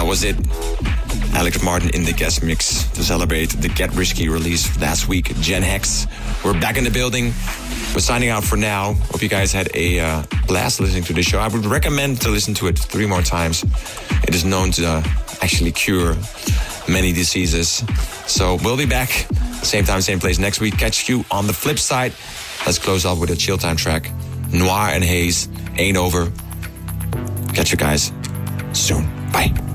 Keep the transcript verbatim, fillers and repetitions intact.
was it. Alex Martin in the guest mix to celebrate the Get Risky release last week. Gen Hex. We're back in the building. We're signing out for now. Hope you guys had a uh, blast listening to the show. I would recommend to listen to it three more times. It is known to uh, actually cure many diseases. So we'll be back, same time, same place next week. Catch you on the flip side. Let's close off with a chill time track. Noir and Haze, Ain't Over. Catch you guys soon. Bye.